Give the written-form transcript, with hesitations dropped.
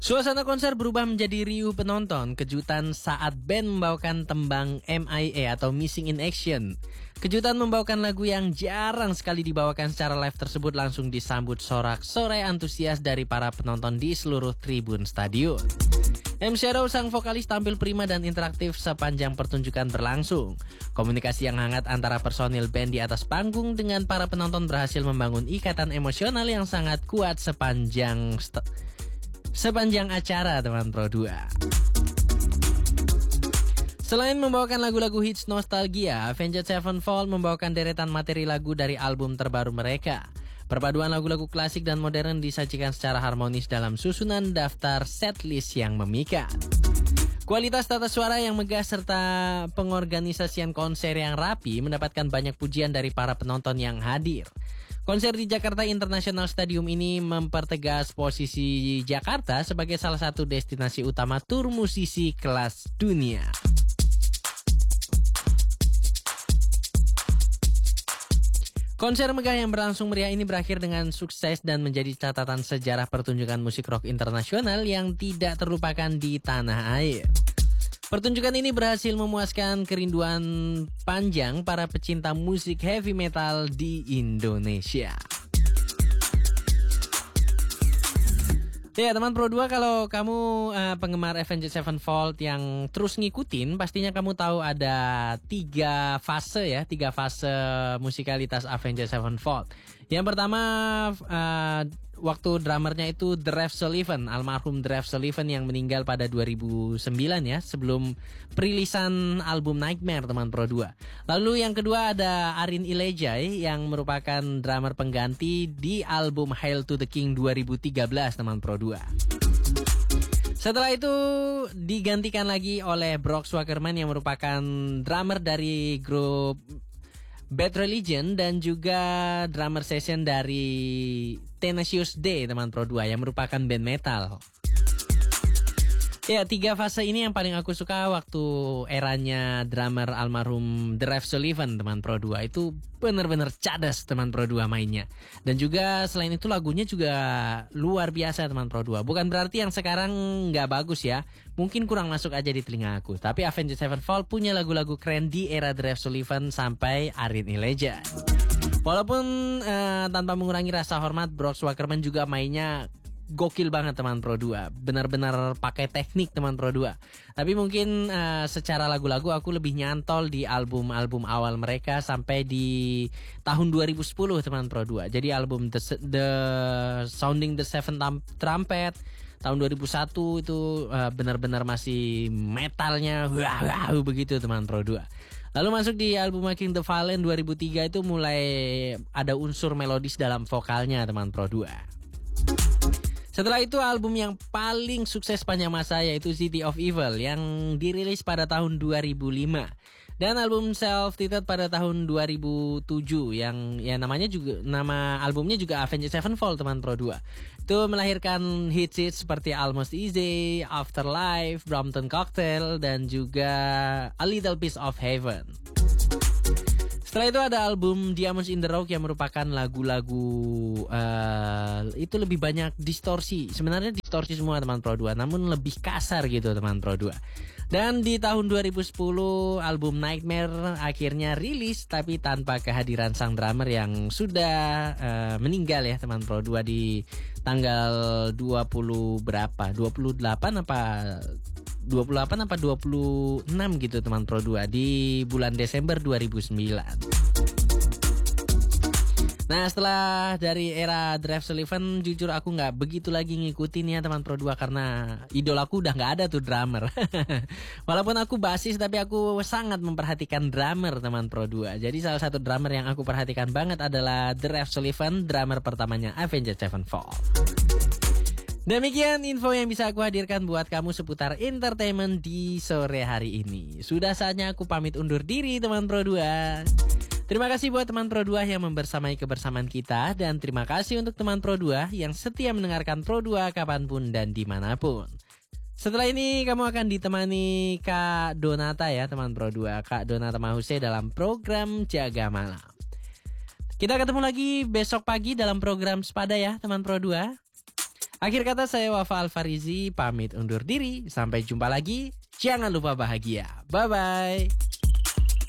Suasana konser berubah menjadi riuh penonton. Kejutan saat band membawakan tembang MIA atau Missing in Action. Kejutan membawakan lagu yang jarang sekali dibawakan secara live tersebut langsung disambut sorak-sorai antusias dari para penonton di seluruh tribun stadion. M. Shadow, sang vokalis, tampil prima dan interaktif sepanjang pertunjukan berlangsung. Komunikasi yang hangat antara personil band di atas panggung dengan para penonton berhasil membangun ikatan emosional yang sangat kuat sepanjang acara, teman Pro 2. Selain membawakan lagu-lagu hits nostalgia, Avenged Sevenfold membawakan deretan materi lagu dari album terbaru mereka. Perpaduan lagu-lagu klasik dan modern disajikan secara harmonis dalam susunan daftar setlist yang memikat. Kualitas tata suara yang megah serta pengorganisasian konser yang rapi mendapatkan banyak pujian dari para penonton yang hadir. Konser di Jakarta International Stadium ini mempertegas posisi Jakarta sebagai salah satu destinasi utama tur musisi kelas dunia. Konser megah yang berlangsung meriah ini berakhir dengan sukses dan menjadi catatan sejarah pertunjukan musik rock internasional yang tidak terlupakan di tanah air. Pertunjukan ini berhasil memuaskan kerinduan panjang para pecinta musik heavy metal di Indonesia. Ya teman Pro 2, kalau kamu penggemar Avenged Sevenfold yang terus ngikutin, pastinya kamu tahu ada tiga fase musikalitas Avenged Sevenfold. Yang pertama waktu drummernya itu Dave Sullivan, almarhum Dave Sullivan yang meninggal pada 2009 ya, sebelum perilisan album Nightmare, teman Pro 2. Lalu yang kedua ada Arin Ilejai yang merupakan drummer pengganti di album Hail to the King 2013, teman Pro 2. Setelah itu digantikan lagi oleh Brock Wackerman yang merupakan drummer dari grup Bad Religion dan juga drummer session dari Tenacious D, teman Pro 2, yang merupakan band metal. Ya, tiga fase ini yang paling aku suka waktu eranya drummer almarhum Dave Sullivan, teman Pro 2. Itu bener-bener cadas, teman Pro 2 mainnya. Dan juga selain itu lagunya juga luar biasa, teman Pro 2. Bukan berarti yang sekarang nggak bagus ya. Mungkin kurang masuk aja di telinga aku. Tapi Avenged Sevenfold punya lagu-lagu keren di era Dave Sullivan sampai Arin Ilejai. Walaupun tanpa mengurangi rasa hormat, Brock Wackerman juga mainnya gokil banget, teman Pro 2. Benar-benar pakai teknik, teman Pro 2. Tapi mungkin secara lagu-lagu aku lebih nyantol di album-album awal mereka sampai di tahun 2010, teman Pro 2. Jadi album The Sounding the Seven Trumpet tahun 2001 itu benar-benar masih metalnya begitu, teman Pro 2. Lalu masuk di album King the Fallen 2003 itu mulai ada unsur melodis dalam vokalnya, teman Pro 2. Setelah itu album yang paling sukses sepanjang masa yaitu City of Evil yang dirilis pada tahun 2005. Dan album Self-Titled pada tahun 2007 yang ya nama albumnya juga Avenged Sevenfold, teman Pro 2. Itu melahirkan hits seperti Almost Easy, Afterlife, Brompton Cocktail dan juga A Little Piece of Heaven. Setelah itu ada album Diamonds in the Rough yang merupakan lagu-lagu itu lebih banyak distorsi. Sebenarnya distorsi semua, teman Pro 2, namun lebih kasar gitu, teman Pro 2. Dan di tahun 2010 album Nightmare akhirnya rilis tapi tanpa kehadiran sang drummer yang sudah meninggal ya, teman Pro 2, di tanggal 28 apa 26 gitu, teman Pro 2, di bulan Desember 2009. Nah, setelah dari era Dave Sullivan, jujur aku nggak begitu lagi ngikutin ya, teman Pro 2, karena idolaku udah nggak ada tuh drummer. Walaupun aku basis, tapi aku sangat memperhatikan drummer, teman Pro 2. Jadi salah satu drummer yang aku perhatikan banget adalah Dave Sullivan, drummer pertamanya Avenged Sevenfold. Demikian info yang bisa aku hadirkan buat kamu seputar entertainment di sore hari ini. Sudah saatnya aku pamit undur diri, teman Pro 2. Terima kasih buat teman Pro 2 yang membersamai kebersamaan kita. Dan terima kasih untuk teman Pro 2 yang setia mendengarkan Pro 2 kapanpun dan dimanapun. Setelah ini kamu akan ditemani Kak Donata ya, teman Pro 2. Kak Donata Mahuse dalam program Jaga Malam. Kita ketemu lagi besok pagi dalam program Sepada ya, teman Pro 2. Akhir kata saya Wafa Alfarizi pamit undur diri. Sampai jumpa lagi. Jangan lupa bahagia. Bye-bye.